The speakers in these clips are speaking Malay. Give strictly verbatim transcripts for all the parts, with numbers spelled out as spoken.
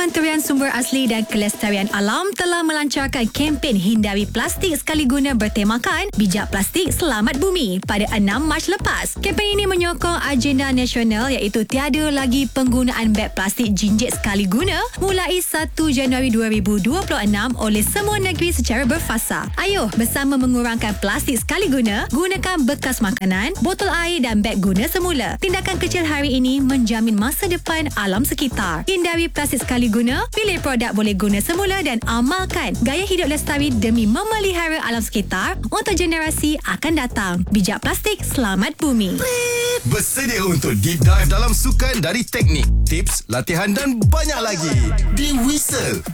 Kementerian Sumber Asli dan Kelestarian Alam telah melancarkan kempen hindari plastik sekali guna bertemakan Bijak Plastik Selamat Bumi pada enam Mac lepas. Kempen ini menyokong agenda nasional iaitu tiada lagi penggunaan beg plastik jinjit sekali guna mulai satu Januari dua ribu dua puluh enam oleh semua negeri secara berfasa. Ayuh bersama mengurangkan plastik sekali guna, gunakan bekas makanan, botol air dan beg guna semula. Tindakan kecil hari ini menjamin masa depan alam sekitar. Hindari plastik sekali guna, pilih produk boleh guna semula dan amalkan gaya hidup lestari demi memelihara alam sekitar untuk generasi akan datang. Bijak Plastik Selamat Bumi. Bersedia untuk deep dive dalam sukan dari teknik, tips, latihan dan banyak lagi di Whistle.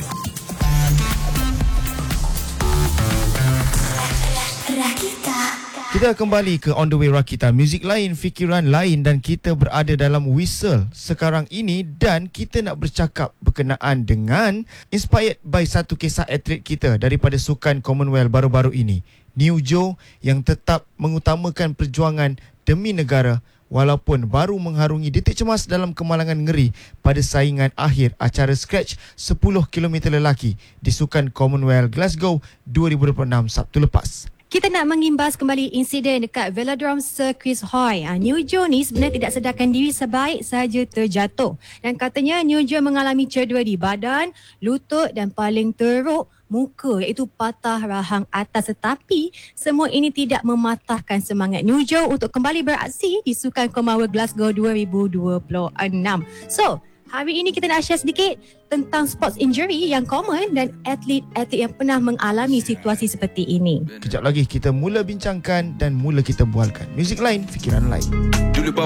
Rakita. Kita kembali ke On The Way Rakita. Muzik lain, fikiran lain dan kita berada dalam Whistle sekarang ini dan kita nak bercakap berkenaan dengan inspired by satu kisah atlet kita daripada sukan Commonwealth baru-baru ini. New Jo yang tetap mengutamakan perjuangan demi negara walaupun baru mengharungi detik cemas dalam kemalangan ngeri pada saingan akhir acara scratch sepuluh kilometer lelaki di sukan Commonwealth Glasgow dua ribu dua puluh enam Sabtu lepas. Kita nak mengimbas kembali insiden dekat Velodrome Sir Chris Hoy. Ha, New Jo ni sebenarnya tidak sedarkan diri sebaik sahaja terjatuh. Dan katanya New Jo mengalami cedera di badan, lutut dan paling teruk muka iaitu patah rahang atas. Tetapi semua ini tidak mematahkan semangat New Jo untuk kembali beraksi di Sukan Commonwealth Glasgow dua ribu dua puluh enam. So, hari ini kita nak share sedikit tentang sports injury yang common dan atlet-atlet yang pernah mengalami situasi seperti ini. Kejap lagi kita mula bincangkan dan mula kita bualkan. Muzik lain, fikiran lain. Dulu